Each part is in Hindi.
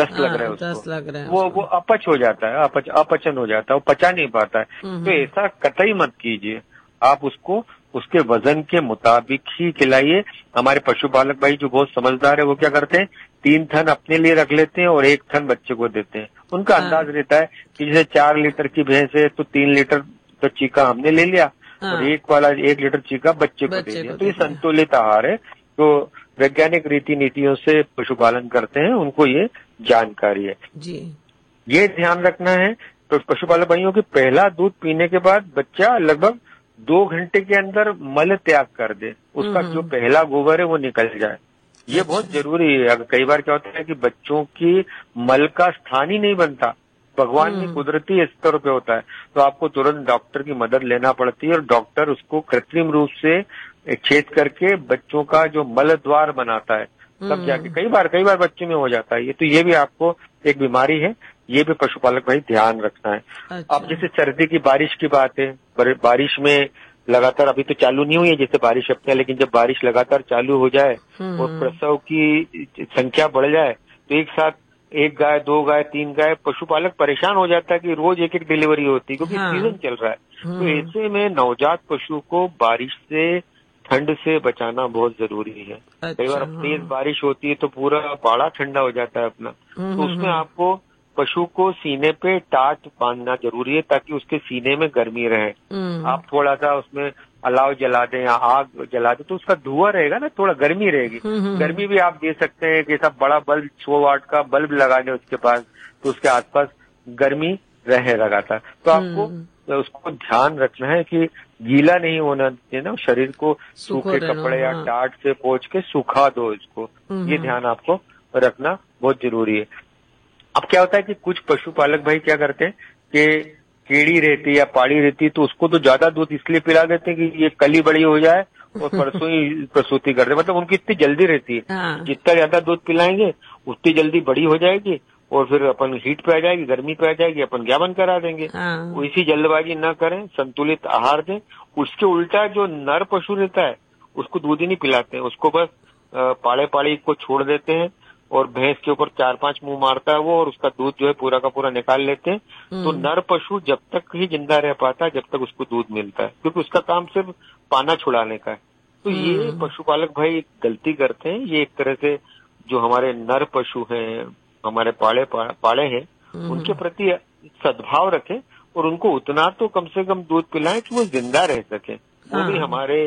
दस्त लग रहा है उसको, 10 लग रहे हैं वो अपच हो जाता है, अपचन हो जाता है, वो पचा नहीं पाता है। तो ऐसा कतई मत कीजिए, आप उसको उसके वजन के मुताबिक ही खिलाइए। हमारे पशुपालक भाई जो बहुत समझदार है वो क्या करते हैं, 3 थन अपने लिए रख लेते हैं और 1 थन बच्चे को देते हैं। उनका अंदाज रहता है कि जैसे 4 लीटर की भैंस है तो 3 लीटर तो चीका हमने ले लिया और 1 लीटर चीका बच्चे को दे दिया। तो ये संतुलित आहार है। तो वैज्ञानिक रीति नीतियों से पशुपालन करते हैं, उनको ये जानकारी है जी। ये ध्यान रखना है तो पशुपालक भाइयों की पहला दूध पीने के बाद बच्चा लगभग 2 घंटे के अंदर मल त्याग कर दे, उसका जो पहला गोबर है वो निकल जाए। ये बहुत जरूरी है। अगर कई बार क्या होता है कि बच्चों की मल का स्थान ही नहीं बनता, भगवान ने कुदरती स्तर पे होता है, तो आपको तुरंत डॉक्टर की मदद लेना पड़ती है और डॉक्टर उसको कृत्रिम रूप से छेद करके बच्चों का जो मल द्वार बनाता है, तब जाके कई बार बच्चे में हो जाता है। तो ये भी आपको एक बीमारी है, ये भी पशुपालक भाई ध्यान रखना है। अच्छा। अब जैसे सर्दी की बारिश की बात है, बारिश में लगातार अभी तो चालू नहीं हुई है जैसे बारिश अब है, लेकिन जब बारिश लगातार चालू हो जाए और प्रसव की संख्या बढ़ जाए तो एक साथ 1 गाय, 2 गाय, 3 गाय, पशुपालक परेशान हो जाता है कि रोज एक डिलीवरी होती है क्योंकि सीजन चल रहा है। तो ऐसे में नवजात पशु को बारिश से, ठंड से बचाना बहुत जरूरी है। कई बार तेज बारिश होती है तो पूरा पाड़ा ठंडा हो जाता है अपना, तो उसमें आपको पशु को सीने पे टाट बांधना जरूरी है ताकि उसके सीने में गर्मी रहे। आप थोड़ा सा उसमें अलाव जला दें या आग जला दें तो उसका धुआं रहेगा ना, थोड़ा गर्मी रहेगी। गर्मी भी आप दे सकते हैं, जैसा बड़ा बल्ब 100 वाट का बल्ब लगा दें उसके पास, तो उसके आसपास गर्मी रहे लगातार। तो आपको उसको ध्यान रखना है कि गीला नहीं होना चाहिए ना, शरीर को सूखे कपड़े या टाट से पोंछ के सुखा दो इसको, ये ध्यान आपको रखना बहुत जरूरी है। अब क्या होता है कि कुछ पशुपालक भाई क्या करते हैं कि कीड़ी रहती या पाड़ी रहती तो उसको तो ज्यादा दूध इसलिए पिला देते हैं कि ये कल ही बड़ी हो जाए और परसों ही प्रसूति कर दे, मतलब उनकी इतनी जल्दी रहती है जितना ज्यादा दूध पिलाएंगे उतनी जल्दी बड़ी हो जाएगी और फिर अपन हीट पे आ जाएगी, गर्मी पे आ जाएगी, अपन ज्ञापन करा देंगे। इसी जल्दबाजी न करें, संतुलित आहार दें। उसके उल्टा जो नर पशु रहता है उसको दूध ही नहीं पिलाते हैं, उसको बस पाड़े पाड़ी को छोड़ देते हैं और भैंस के ऊपर 4-5 मुंह मारता है वो और उसका दूध जो है पूरा का पूरा निकाल लेते हैं। तो नर पशु जब तक ही जिंदा रह पाता है जब तक उसको दूध मिलता है, क्योंकि उसका काम सिर्फ पाना छुड़ाने का है। तो ये पशुपालक भाई गलती करते हैं। ये एक तरह से जो हमारे नर पशु हैं, हमारे पाड़े हैं, उनके प्रति सद्भाव रखें और उनको उतना तो कम से कम दूध पिलाएं कि वो जिंदा रह सके। वो भी हमारे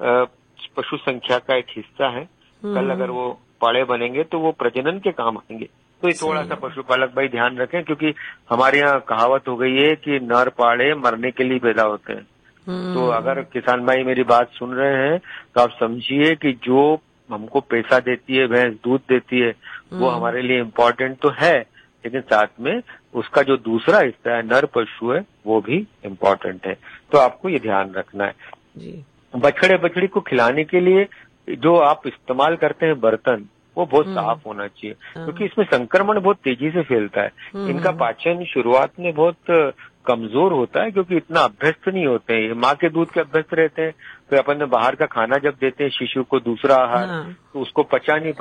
पशु संख्या का एक हिस्सा है। कल अगर वो पाड़े बनेंगे तो वो प्रजनन के काम आएंगे। तो ये थोड़ा सा पशुपालक भाई ध्यान रखें, क्योंकि हमारे यहाँ कहावत हो गई है कि नर पाड़े मरने के लिए पैदा होते हैं। तो अगर किसान भाई मेरी बात सुन रहे हैं तो आप समझिए कि जो हमको पैसा देती है, भैंस दूध देती है, वो हमारे लिए इम्पोर्टेंट तो है, लेकिन साथ में उसका जो दूसरा हिस्सा है नर पशु है वो भी इम्पोर्टेंट है। तो आपको ये ध्यान रखना है जी। बछड़े बछड़ी को खिलाने के लिए जो आप इस्तेमाल करते हैं बर्तन, वो बहुत साफ होना चाहिए, क्योंकि इसमें संक्रमण बहुत तेजी से फैलता है। इनका पाचन शुरुआत में बहुत कमजोर होता है क्योंकि इतना अभ्यस्त नहीं होते हैं, ये माँ के दूध के अभ्यस्त रहते हैं। तो अपन बाहर का खाना जब देते हैं शिशु को, दूसरा आहार, तो उसको पचा नहीं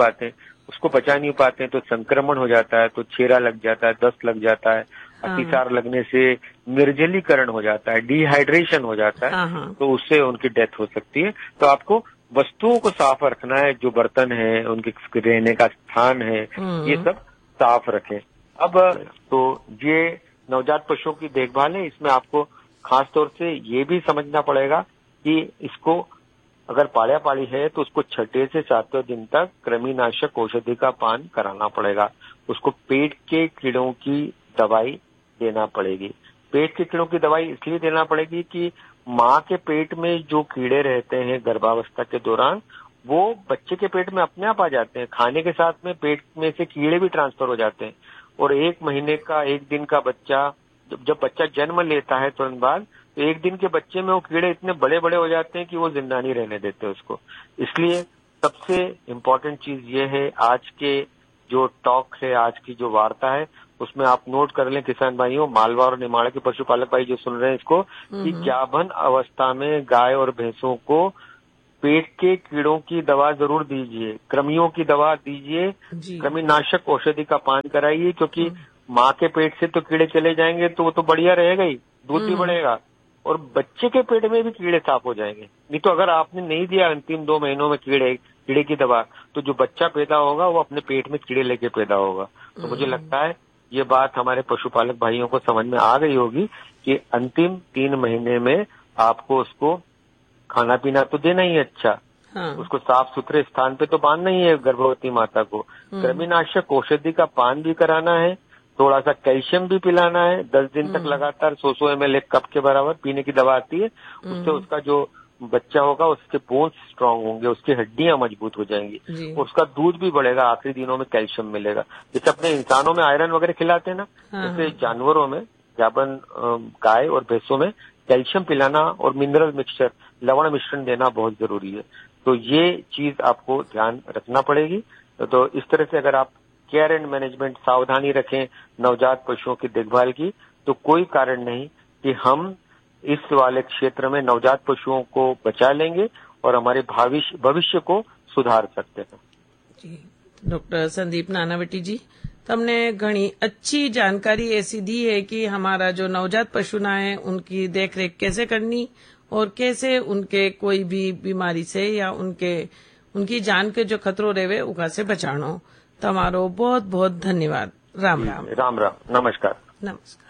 पाते, तो संक्रमण हो जाता है, तो छेरा लग जाता है, दस्त लग जाता है, अतिसार लगने से निर्जलीकरण हो जाता है, डिहाइड्रेशन हो जाता है, तो उससे उनकी डेथ हो सकती है। तो आपको वस्तुओं को साफ रखना है, जो बर्तन है, उनके रहने का स्थान है, ये सब साफ रखें। अब तो ये नवजात पशुओं की देखभाल है, इसमें आपको खास तौर से ये भी समझना पड़ेगा कि इसको अगर पाड़ा पाड़ी है तो उसको 6 से 7वें दिन तक कृमिनाशक औषधि का पान कराना पड़ेगा। उसको पेट के कीड़ों की दवाई देना पड़ेगी। पेट के कीड़ों की दवाई इसलिए देना पड़ेगी कि माँ के पेट में जो कीड़े रहते हैं गर्भावस्था के दौरान, वो बच्चे के पेट में अपने आप आ जाते हैं। खाने के साथ में पेट में से कीड़े भी ट्रांसफर हो जाते हैं और 1 महीने का 1 दिन का बच्चा जब बच्चा जन्म लेता है तुरंत बाद, तो 1 दिन के बच्चे में वो कीड़े इतने बड़े बड़े हो जाते हैं कि वो जिंदा नहीं रहने देते उसको। इसलिए सबसे इम्पोर्टेंट चीज ये है, आज के जो टॉक है, आज की जो वार्ता है, उसमें आप नोट कर लें किसान भाइयों, मालवा और निमाड़ा के पशुपालक भाई जो सुन रहे हैं इसको, कि गाभन अवस्था में गाय और भैंसों को पेट के कीड़ों की दवा जरूर दीजिए, कृमियों की दवा दीजिए, कृमिनाशक औषधि का पान कराइए, क्योंकि माँ के पेट से तो कीड़े चले जाएंगे तो वो तो बढ़िया रहेगा ही, दूध भी बढ़ेगा, और बच्चे के पेट में भी कीड़े साफ हो जाएंगे। नहीं तो अगर आपने नहीं दिया अंतिम 2 महीनों में कीड़े की दवा, तो जो बच्चा पैदा होगा वो अपने पेट में कीड़े लेके पैदा होगा। तो मुझे लगता है ये बात हमारे पशुपालक भाइयों को समझ में आ गई होगी कि अंतिम 3 महीने में आपको उसको खाना पीना तो देना ही अच्छा, उसको साफ सुथरे स्थान पे तो बांधना ही है गर्भवती माता को, कृमिनाशक औषधि का पान भी कराना है, थोड़ा सा कैल्शियम भी पिलाना है, 10 दिन तक लगातार 100 ml एक कप के बराबर पीने की दवा आती है। उससे उसका जो बच्चा होगा उसके बोन्स स्ट्रांग होंगे, उसकी हड्डियां मजबूत हो जाएंगी, उसका दूध भी बढ़ेगा, आखिरी दिनों में कैल्शियम मिलेगा। जैसे अपने इंसानों में आयरन वगैरह खिलाते हैं ना, जैसे जानवरों में जाबन गाय और भैंसों में कैल्शियम पिलाना और मिनरल मिक्सचर लवण मिश्रण देना बहुत जरूरी है। तो ये चीज आपको ध्यान रखना पड़ेगी। तो इस तरह से अगर आप केयर एंड मैनेजमेंट सावधानी रखें नवजात पशुओं की देखभाल की, तो कोई कारण नहीं कि हम इस वाले क्षेत्र में नवजात पशुओं को बचा लेंगे और हमारे भविष्य को सुधार सकते हैं। जी डॉक्टर संदीप नानावटी जी, तुमने घनी अच्छी जानकारी ऐसी दी है कि हमारा जो नवजात पशुना है उनकी देखरेख कैसे करनी और कैसे उनके कोई भी बीमारी से या उनकी जान के जो खतरो रहे उका से बचानो। तमारो बहुत बहुत धन्यवाद। राम राम। राम राम। नमस्कार। नमस्कार।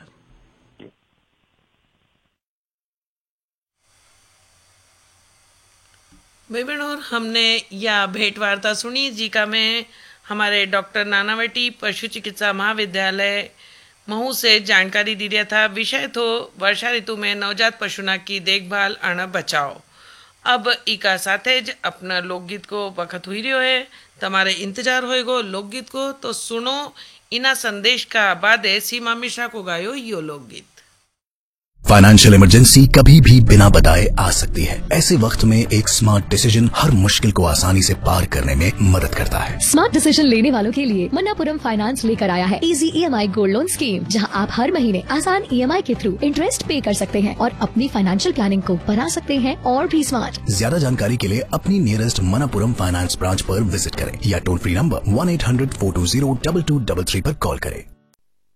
भाई बहनों, हमने यह भेंट वार्ता सुनी जी का में हमारे डॉक्टर नानावटी पशु चिकित्सा महाविद्यालय महू से जानकारी दी दिया था। विषय तो वर्षा ऋतु में नवजात पशुना की देखभाल और बचाव। अब इका साथे ज अपना लोकगीत को वक्त हुई रहो है, तमारे इंतजार होएगो लोकगीत को, तो सुनो इना संदेश का बाद सीमा मिश्रा को गायो यो लोकगीत। फाइनेंशियल इमरजेंसी कभी भी बिना बताए आ सकती है। ऐसे वक्त में एक स्मार्ट डिसीजन हर मुश्किल को आसानी से पार करने में मदद करता है। स्मार्ट डिसीजन लेने वालों के लिए मन्नापुरम फाइनेंस लेकर आया है easy EMI gold loan scheme, जहां आप हर महीने आसान EMI के थ्रू इंटरेस्ट पे कर सकते हैं और अपनी फाइनेंशियल प्लानिंग को बना सकते हैं और भी स्मार्ट। ज्यादा जानकारी के लिए अपनी नियरेस्ट मन्नापुरम फाइनेंस ब्रांच पर विजिट करें या टोल फ्री नंबर 1-800-420-2233 पर कॉल करें।